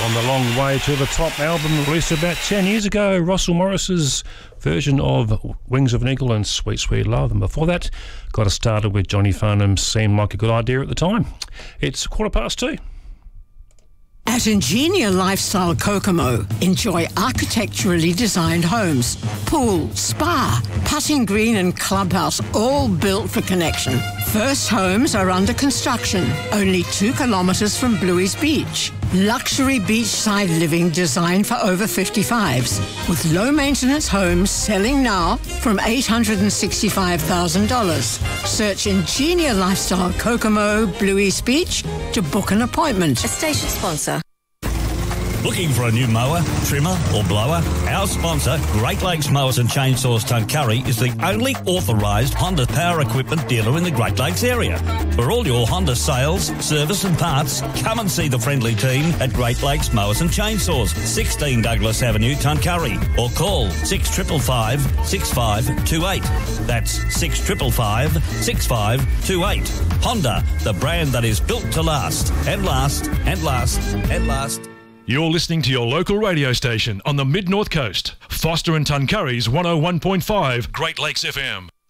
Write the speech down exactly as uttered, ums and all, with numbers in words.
On the Long Way to the Top album released about ten years ago, Russell Morris's version of Wings of an Eagle and Sweet Sweet Love. And before that, got us started with Johnny Farnham, Seemed Like a Good Idea at the time. It's quarter past two. At Ingenia Lifestyle Kokomo, enjoy architecturally designed homes, pool, spa, putting green and clubhouse, all built for connection. First homes are under construction, only two kilometres from Bluey's Beach. Luxury beachside living designed for over fifty-fives, with low-maintenance homes selling now from eight hundred sixty-five thousand dollars. Search Ingenia Lifestyle Kokomo, Bluey's Beach to book an appointment. A station sponsor. Looking for a new mower, trimmer or blower? Our sponsor, Great Lakes Mowers and Chainsaws Tuncurry, is the only authorised Honda power equipment dealer in the Great Lakes area. For all your Honda sales, service and parts, come and see the friendly team at Great Lakes Mowers and Chainsaws, sixteen Douglas Avenue, Tuncurry, or call six five five, six five two eight. That's six five five, six five two eight. Honda, the brand that is built to last, and last, and last, and last. You're listening to your local radio station on the Mid-North Coast, Foster and Tuncurry's one oh one point five Great Lakes F M.